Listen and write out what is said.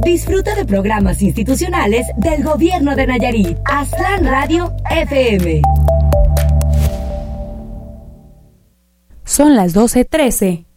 Disfruta de programas institucionales del Gobierno de Nayarit. Aztlán Radio FM. Son las 12:13.